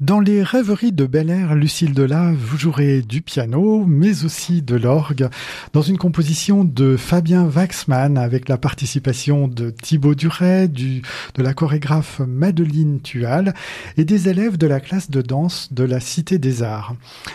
Dans les rêveries de Bel Air, Lucille Delahaye, vous jouerez du piano, mais aussi de l'orgue, dans une composition de Fabien Waxman, avec la participation de Thibaut Duret, de la chorégraphe Madeleine Tual, et des élèves de la classe de danse de la Cité des Arts.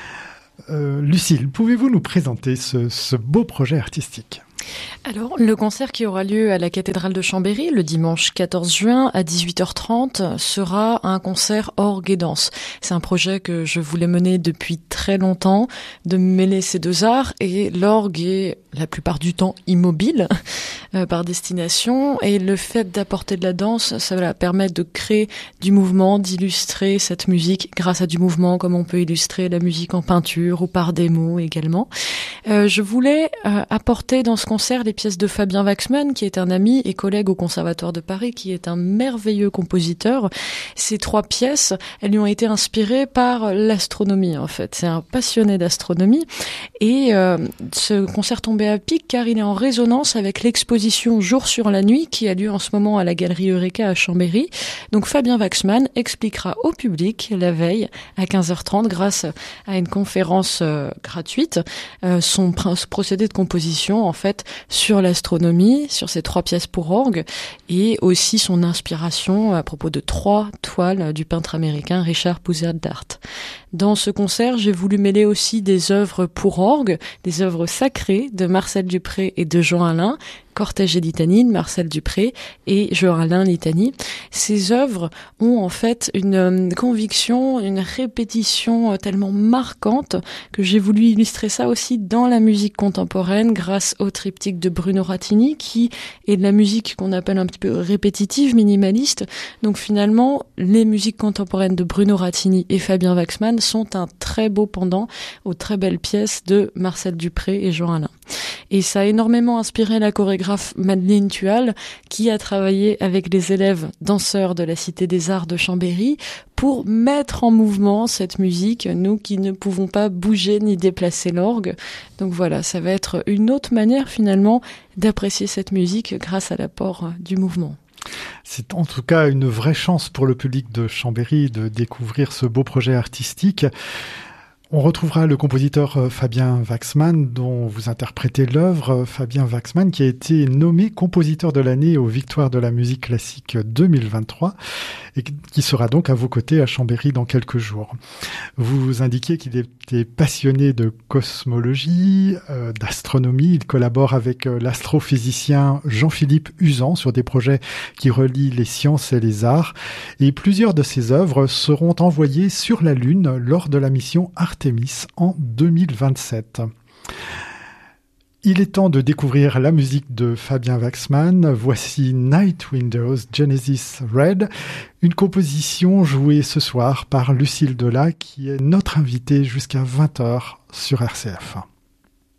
Lucille, pouvez-vous nous présenter ce beau projet artistique ? Alors, le concert qui aura lieu à la cathédrale de Chambéry le dimanche 14 juin à 18h30 sera un concert orgue et danse. C'est un projet que je voulais mener depuis très longtemps, de mêler ces deux arts, et l'orgue est la plupart du temps immobile par destination, et le fait d'apporter de la danse, ça va permettre de créer du mouvement, d'illustrer cette musique grâce à du mouvement, comme on peut illustrer la musique en peinture ou par des mots également. Je voulais apporter dans ce concert les pièces de Fabien Waxman, qui est un ami et collègue au Conservatoire de Paris, qui est un merveilleux compositeur. Ces 3 pièces, elles lui ont été inspirées par l'astronomie, en fait. C'est un passionné d'astronomie. Et ce concert tombait à pic car il est en résonance avec l'exposition Jour sur la nuit qui a lieu en ce moment à la Galerie Eureka à Chambéry. Donc Fabien Waxman expliquera au public la veille à 15h30 grâce à une conférence gratuite son procédé de composition en fait sur l'astronomie, sur ces 3 pièces pour orgue, et aussi son inspiration à propos de 3 toiles du peintre américain Richard Poussard-Dart. Dans ce concert, j'ai voulu mêler aussi des œuvres pour orgue, des œuvres sacrées de Marcel Dupré et de Jean Alain, Cortège et litanie de Marcel Dupré et Jean Alain litanie. Ces œuvres ont en fait une conviction, une répétition tellement marquante que j'ai voulu illustrer ça aussi dans la musique contemporaine grâce au triptyque de Bruno Rattini qui est de la musique qu'on appelle un petit peu répétitive, minimaliste. Donc finalement, les musiques contemporaines de Bruno Rattini et Fabien Waxman sont un très beau pendant aux très belles pièces de Marcel Dupré et Jean Alain. Et ça a énormément inspiré la chorégraphe Madeleine Tual, qui a travaillé avec les élèves danseurs de la Cité des Arts de Chambéry pour mettre en mouvement cette musique, nous qui ne pouvons pas bouger ni déplacer l'orgue. Donc voilà, ça va être une autre manière finalement d'apprécier cette musique grâce à l'apport du mouvement. C'est en tout cas une vraie chance pour le public de Chambéry de découvrir ce beau projet artistique. On retrouvera le compositeur Fabien Waxman dont vous interprétez l'œuvre. Fabien Waxman qui a été nommé compositeur de l'année aux Victoires de la musique classique 2023 et qui sera donc à vos côtés à Chambéry dans quelques jours. Vous indiquiez qu'il était passionné de cosmologie, d'astronomie. Il collabore avec l'astrophysicien Jean-Philippe Uzan sur des projets qui relient les sciences et les arts. Et plusieurs de ses œuvres seront envoyées sur la Lune lors de la mission Artemis en 2027. Il est temps de découvrir la musique de Fabien Waxman. Voici Night Windows Genesis Red, une composition jouée ce soir par Lucille Delahaye qui est notre invitée jusqu'à 20h sur RCF.